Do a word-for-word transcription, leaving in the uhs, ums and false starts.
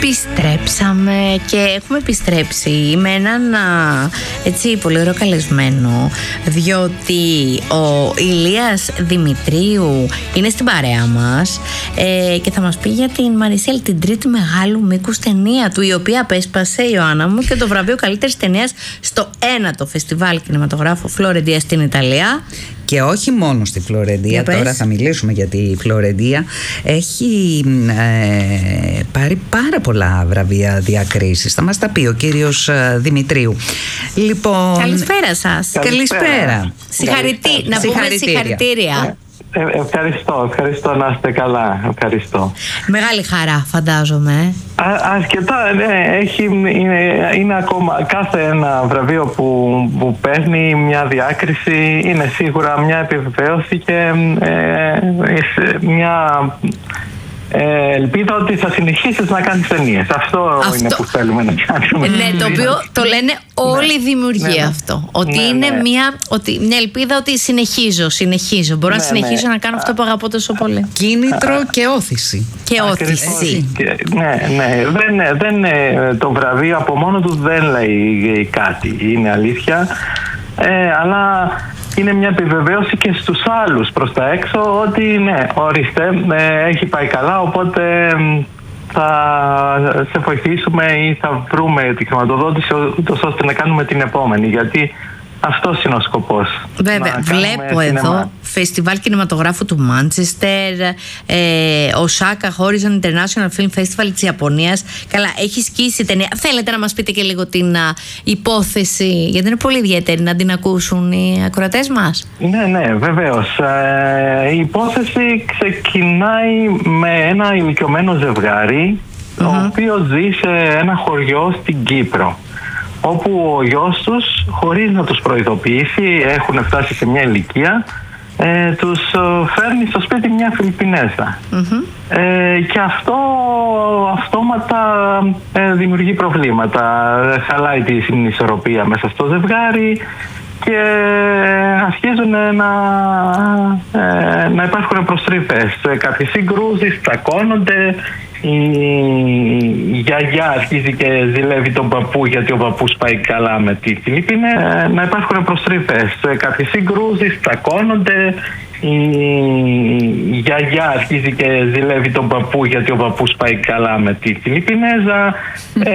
Επιστρέψαμε και έχουμε επιστρέψει με έναν έτσι πολύ ωραίο καλεσμένο, διότι ο Ηλίας Δημητρίου είναι στην παρέα μας ε, και θα μας πει για την Μαρισέλ, την τρίτη μεγάλου μήκους ταινία του, η οποία απέσπασε, Ιωάννα μου, και το βραβείο καλύτερης ταινίας στο ένατο Φεστιβάλ Κινηματογράφου Φλωρεντία στην Ιταλία. Και όχι μόνο στη Φλωρεντία, τώρα θα μιλήσουμε για τη Φλωρεντία. Έχει ε, πάρει πάρα πολλά βραβεία, διακρίσεις. Θα μας τα πει ο κύριος Δημητρίου. Λοιπόν, καλησπέρα σας. Καλησπέρα. Καλησπέρα. Συγχαρητή, να πούμε συγχαρητήρια. Ε, ευχαριστώ, ευχαριστώ, να είστε καλά, ευχαριστώ. Μεγάλη χαρά, φαντάζομαι. Α, αρκετά, ναι, έχει, είναι, είναι ακόμα κάθε ένα βραβείο που, που παίρνει μια διάκριση, είναι σίγουρα μια επιβεβαίωση και ε, μια ε, ελπίδα ότι θα συνεχίσεις να κάνεις ταινίες. Αυτό, Αυτό είναι που θέλουμε να κάνουμε. Ναι, το οποίο το λένε όλοι οι δημιουργοί, ναι, αυτό. Ότι ναι, είναι ναι. Μια, ότι, μια ελπίδα ότι συνεχίζω, συνεχίζω. Μπορώ ναι, να συνεχίσω ναι. να κάνω αυτό που αγαπώ τόσο πολύ. Κίνητρο και όθηση. Και όθηση. Και, ναι, ναι. Δεν, δεν, το βραβείο από μόνο του δεν λέει κάτι. Είναι αλήθεια. Ε, αλλά είναι μια επιβεβαίωση και στους άλλους προς τα έξω ότι ναι, ορίστε, ε, έχει πάει καλά, οπότε θα σε βοηθήσουμε ή θα βρούμε τη χρηματοδότηση ούτως ώστε να κάνουμε την επόμενη, γιατί αυτός είναι ο σκοπός. Βέβαια, βλέπω εδώ Φεστιβάλ Κινηματογράφου του Μάντσεστερ, ε, Osaka Horizon International Film Festival της Ιαπωνίας. Καλά, έχει σκίσει ταινία. Θέλετε να μας πείτε και λίγο την α, υπόθεση, γιατί είναι πολύ ιδιαίτερη, να την ακούσουν οι ακροατές μας? Ναι, ναι, βεβαίως. Ε, η υπόθεση ξεκινάει με ένα ηλικιωμένο ζευγάρι, mm-hmm. ο οποίος ζει σε ένα χωριό στην Κύπρο, όπου ο γιος τους, χωρίς να τους προειδοποιήσει, έχουν φτάσει σε μια ηλικία, ε, τους φέρνει στο σπίτι μια Φιλιππινέζα. Mm-hmm. Ε, και αυτό αυτόματα ε, δημιουργεί προβλήματα. Χαλάει τη συνισορροπία μέσα στο ζευγάρι και αρχίζουν να, ε, να υπάρχουν προστριβές. Κάποιες συγκρούσεις, τσακώνονται. Η γιαγιά αρχίζει και ζηλεύει τον παππού γιατί ο παππούς πάει καλά με τη Φιλιππίνε. Ε, να υπάρχουν προστριβές. Κάποιες συγκρούσεις, τσακώνονται. Η γιαγιά αρχίζει και ζηλεύει τον παππού γιατί ο παππούς πάει καλά με τη Φιλιππινέζα. Ε,